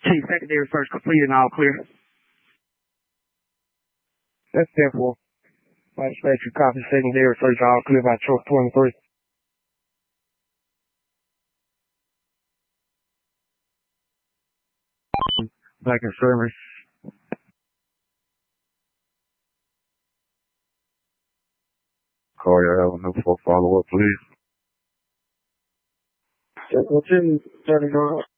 Chief, secondary search completed and all clear. That's 10-4. My dispatcher copy secondary search all clear by truck 23. Back in service. Collier Avenue for follow-up, please. What's in 30 yard?